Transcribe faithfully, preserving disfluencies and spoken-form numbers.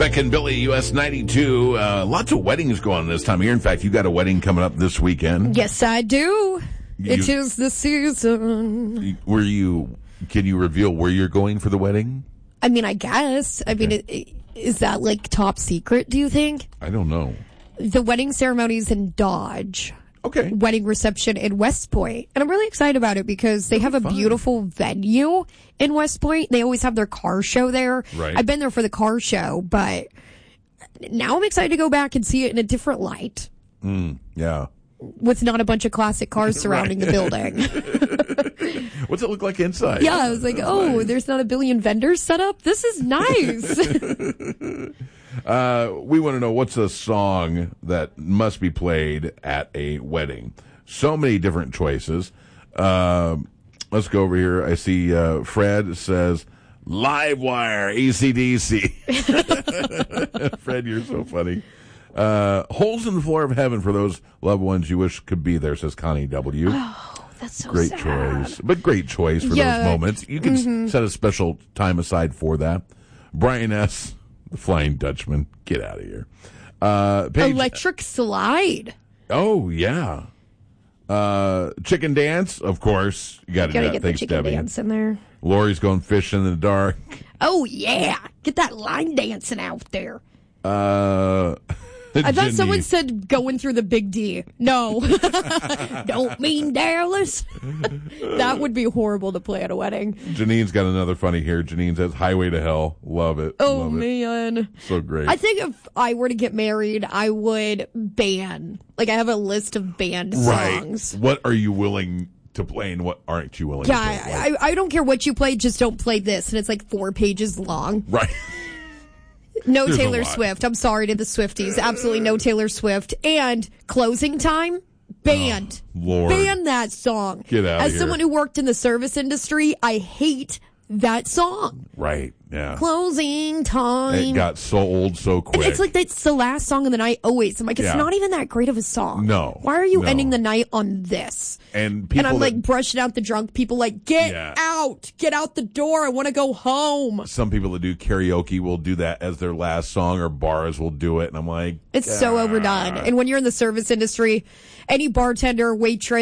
Beck and Billy, U S ninety-two. Uh, lots of weddings going on this time of year. In fact, you got a wedding coming up this weekend. Yes, I do. You, it is the season. Were you? Can you reveal where you're going for the wedding? I mean, I guess. I Okay. mean, it, is that like top secret, do you think? I don't know. The wedding ceremony's in Dodge. Okay. Wedding reception in West Point. And I'm really excited about it because they have a fun. beautiful venue in West Point. They always have their car show there. Right. I've been there for the car show, but now I'm excited to go back and see it in a different light Mm, yeah. with not a bunch of classic cars surrounding the building. What's it look like inside? Yeah, I was like, That's oh, nice. there's not a billion vendors set up? This is nice. Uh, we want to know what's a song that must be played at a wedding. So many different choices. Uh, let's go over here. I see uh, Fred says, Livewire, A C D C. Fred, you're so funny. Uh, Holes in the Floor of Heaven for those loved ones you wish could be there, says Connie W. Oh, that's so Great sad. choice. But great choice for Yeah. those moments. You can Mm-hmm. s- set a special time aside for that. Brian S., the Flying Dutchman, get out of here. Uh, Paige, Electric Slide. oh, yeah. Uh, Chicken Dance, of course. You got to do Gotta that. get the Thanks, chicken Debbie. dance in there. Lori's going fishing in the dark. Oh, yeah. Get that line dancing out there. Uh, I thought Jenny. someone said going through the Big D. No. Don't mean Dallas. That would be horrible to play at a wedding. Janine's got another funny here. Janine says, Highway to Hell. Love it. Oh, Love it. man. So great. I think if I were to get married, I would ban. Like, I have a list of banned right. songs. What are you willing to play and what aren't you willing Yeah, to play? I, I, I don't care what you play, just don't play this. And it's like four pages long. Right. No There's a Taylor lot. Swift. I'm sorry to the Swifties. Absolutely no Taylor Swift. And Closing Time, banned. Oh, Lord. Ban that song. Get outta As here. someone who worked in the service industry, I hate that song. Right. Yeah. Closing Time. It got so old so quick. And it's like that's the last song of the night always. I'm like, it's Yeah. not even that great of a song. No. Why are you No. ending the night on this? and people And I'm that- like brushing out the drunk people like, get Yeah. out. Get out the door. I want to go home. some people that do karaoke will do that as their last song, or bars will do it, and I'm like, It's so overdone. And when you're in the service industry, any bartender, waitress,